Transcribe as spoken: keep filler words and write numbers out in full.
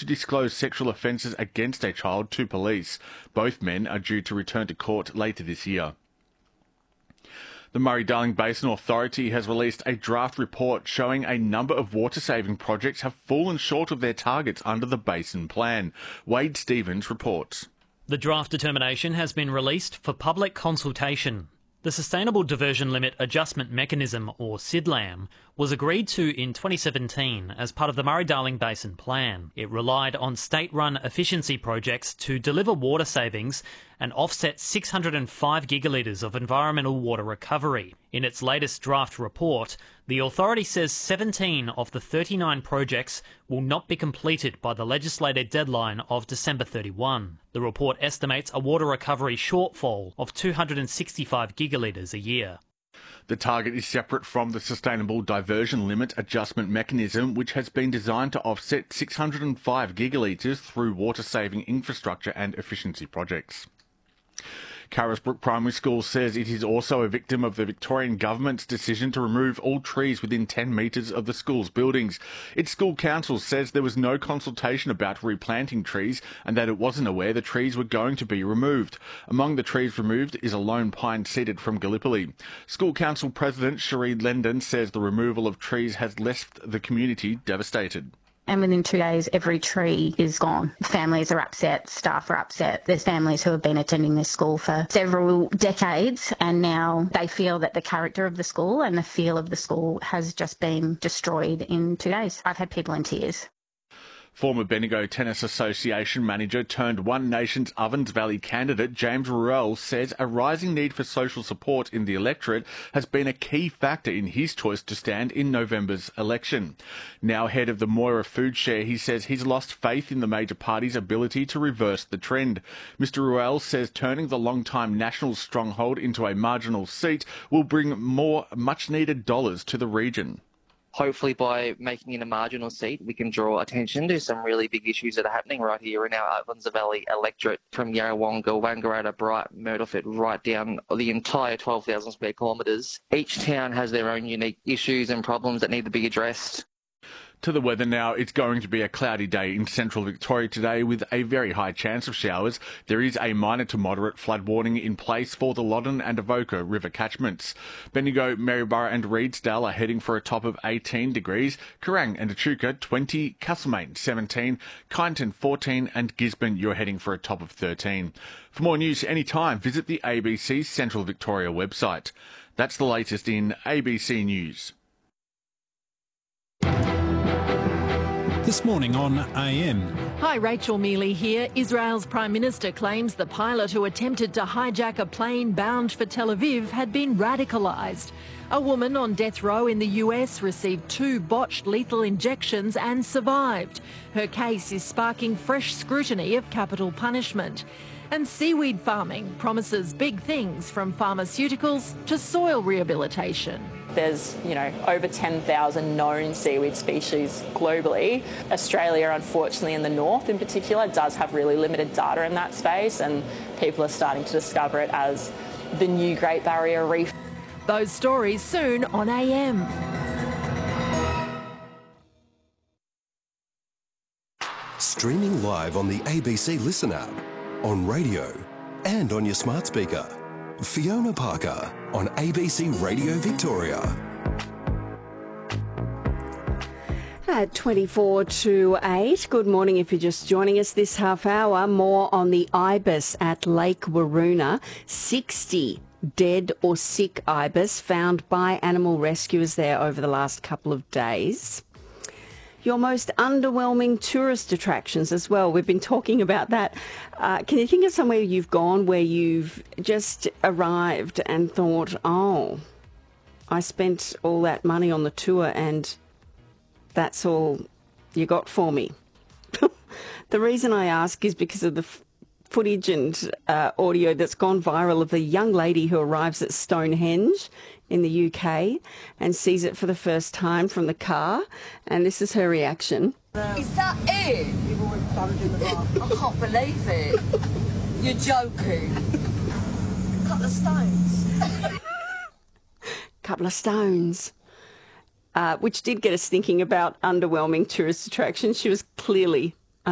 disclose sexual offences against a child to police. Both men are due to return to court later this year. The Murray-Darling Basin Authority has released a draft report showing a number of water-saving projects have fallen short of their targets under the Basin Plan. Wade Stevens reports. The draft determination has been released for public consultation. The Sustainable Diversion Limit Adjustment Mechanism, or SIDLAM, was agreed to in twenty seventeen as part of the Murray-Darling Basin Plan. It relied on state-run efficiency projects to deliver water savings and offset six hundred five gigalitres of environmental water recovery. In its latest draft report, the authority says seventeen of the thirty-nine projects will not be completed by the legislated deadline of December thirty-first. The report estimates a water recovery shortfall of two hundred sixty-five gigalitres a year. The target is separate from the Sustainable Diversion Limit Adjustment Mechanism, which has been designed to offset six hundred five gigalitres through water-saving infrastructure and efficiency projects. Carisbrook Primary School says it is also a victim of the Victorian Government's decision to remove all trees within ten metres of the school's buildings. Its school council says there was no consultation about replanting trees and that it wasn't aware the trees were going to be removed. Among the trees removed is a lone pine seeded from Gallipoli. School Council President Cherie Lendon says the removal of trees has left the community devastated. And within two days, every tree is gone. Families are upset, staff are upset. There's families who have been attending this school for several decades, and now they feel that the character of the school and the feel of the school has just been destroyed in two days. I've had people in tears. Former Bendigo Tennis Association manager turned One Nation's Ovens Valley candidate James Ruel says a rising need for social support in the electorate has been a key factor in his choice to stand in November's election. Now head of the Moira Food Share, he says he's lost faith in the major party's ability to reverse the trend. Mister Ruel says turning the long-time National stronghold into a marginal seat will bring more much-needed dollars to the region. Hopefully by making it a marginal seat, we can draw attention to some really big issues that are happening right here in our Ovens Valley electorate, from Yarrawonga, Wangaratta, Bright, Murdochford, right down the entire twelve thousand square kilometres. Each town has their own unique issues and problems that need to be addressed. To the weather now, it's going to be a cloudy day in central Victoria today with a very high chance of showers. There is a minor to moderate flood warning in place for the Loddon and Avoca river catchments. Bendigo, Maryborough and Reedsdale are heading for a top of eighteen degrees, Kerrang and Echuca twenty, Castlemaine seventeen, Kyneton fourteen and Gisborne you're heading for a top of thirteen. For more news anytime, visit the A B C Central Victoria website. That's the latest in A B C News. This morning on A M. Hi, Rachel Mealy here. Israel's Prime Minister claims the pilot who attempted to hijack a plane bound for Tel Aviv had been radicalised. A woman on death row in the U S received two botched lethal injections and survived. Her case is sparking fresh scrutiny of capital punishment. And seaweed farming promises big things, from pharmaceuticals to soil rehabilitation. There's, you know, over ten thousand known seaweed species globally. Australia, unfortunately, in the north in particular, does have really limited data in that space, and people are starting to discover it as the new Great Barrier Reef. Those stories soon on A M. Streaming live on the A B C Listen app, on radio and on your smart speaker. Fiona Parker on A B C Radio Victoria. At twenty-four to eight, good morning if you're just joining us this half hour. More on the ibis at Lake Waroona. sixty dead or sick ibis found by animal rescuers there over the last couple of days. Your most underwhelming tourist attractions as well. We've been talking about that. Uh, can you think of somewhere you've gone where you've just arrived and thought, oh, I spent all that money on the tour and that's all you got for me? The reason I ask is because of the f- footage and uh, audio that's gone viral of the young lady who arrives at Stonehenge in the U K and sees it for the first time from the car, and this is her reaction. Is that it? I can't believe it. You're joking. Couple of stones. Couple of stones. Uh, which did get us thinking about underwhelming tourist attractions. She was clearly